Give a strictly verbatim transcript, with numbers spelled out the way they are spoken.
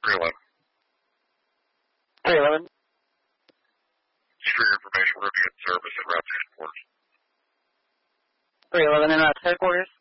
three eleven. three eleven. Just for your information, we're going to get service at Route headquarters. three eleven in Route headquarters.